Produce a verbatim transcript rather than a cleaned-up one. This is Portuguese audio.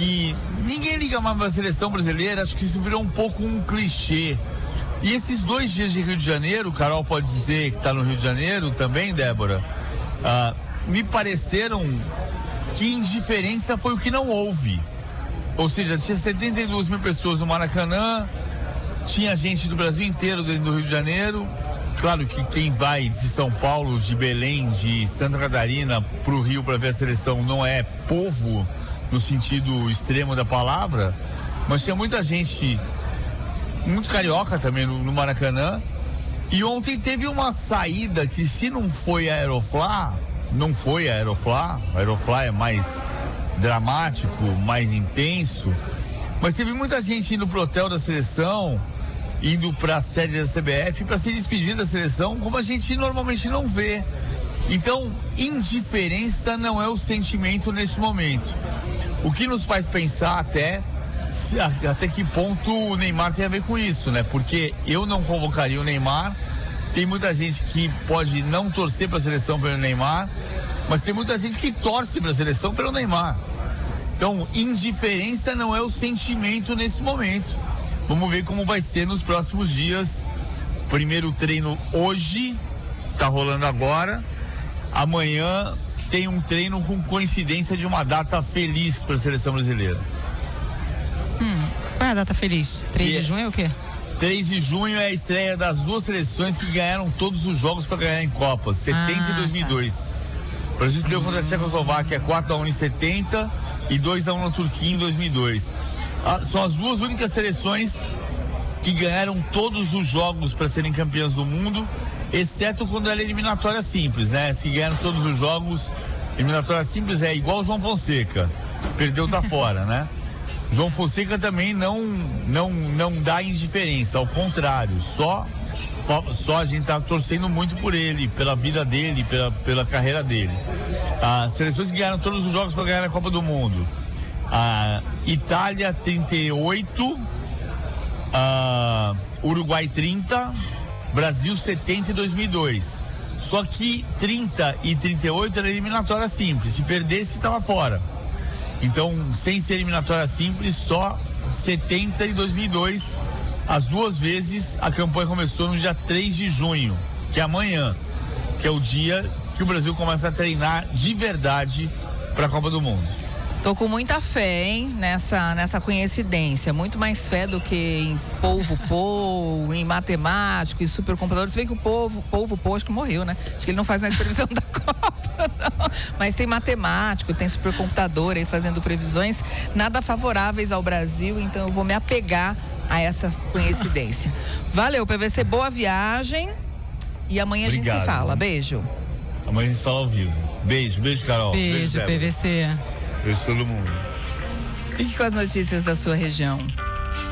que ninguém liga mais para a seleção brasileira, acho que isso virou um pouco um clichê. E esses dois dias de Rio de Janeiro, Carol pode dizer que está no Rio de Janeiro também, Débora, ah, me pareceram que indiferença foi o que não houve. Ou seja, tinha setenta e duas mil pessoas no Maracanã, tinha gente do Brasil inteiro dentro do Rio de Janeiro. Claro que quem vai de São Paulo, de Belém, de Santa Catarina para o Rio para ver a seleção não é povo no sentido extremo da palavra, mas tinha muita gente, muito carioca também no, no Maracanã. E ontem teve uma saída que, se não foi a Aeroflá, não foi a Aeroflá, a Aeroflá é mais dramático, mais intenso, mas teve muita gente indo pro hotel da seleção, indo para a sede da C B F para se despedir da seleção, como a gente normalmente não vê. Então, indiferença não é o sentimento nesse momento. O que nos faz pensar até se, até que ponto o Neymar tem a ver com isso, né? Porque eu não convocaria o Neymar. Tem muita gente que pode não torcer para a seleção pelo Neymar, mas tem muita gente que torce para a seleção pelo Neymar. Então, indiferença não é o sentimento nesse momento. Vamos ver como vai ser nos próximos dias. Primeiro treino hoje, tá rolando agora. Amanhã tem um treino com coincidência de uma data feliz para a seleção brasileira. Hum, qual é a data feliz? três de junho é o quê? três de junho é a estreia das duas seleções que ganharam todos os jogos para ganhar em Copas, setenta ah, e dois mil e dois. Tá. O Brasil se deu contra a Tchecoslováquia quatro a um em setenta e dois a um na Turquia em dois mil e dois. Ah, são as duas únicas seleções que ganharam todos os jogos para serem campeãs do mundo, exceto quando era eliminatória simples, né? As que ganharam todos os jogos, eliminatória simples é igual o João Fonseca, perdeu, tá fora, né? João Fonseca também não, não, não dá indiferença, ao contrário, só, só a gente tá torcendo muito por ele, pela vida dele, pela, pela carreira dele. As seleções que ganharam todos os jogos para ganhar a Copa do Mundo: a Itália trinta e oito, a Uruguai trinta, Brasil setenta e dois mil e dois. Só que trinta e trinta e oito era eliminatória simples, se perdesse estava fora. Então, sem ser eliminatória simples, só setenta e dois mil e dois. As duas vezes a campanha começou no dia três de junho, que é amanhã, que é o dia que o Brasil começa a treinar de verdade para a Copa do Mundo. Tô com muita fé, hein, nessa, nessa coincidência. Muito mais fé do que em polvo pô, em matemático e supercomputador. Se bem que o povo, polvo pô, acho que morreu, né? Acho que ele não faz mais previsão da Copa, não. Mas tem matemático, tem supercomputador aí fazendo previsões nada favoráveis ao Brasil, então eu vou me apegar a essa coincidência. Valeu, P V C, boa viagem. E amanhã Obrigado, a gente se fala. Beijo. Amanhã a gente fala ao vivo. Beijo, beijo, Carol. Beijo, beijo P V C. Beijo todo mundo. Fique com as notícias da sua região.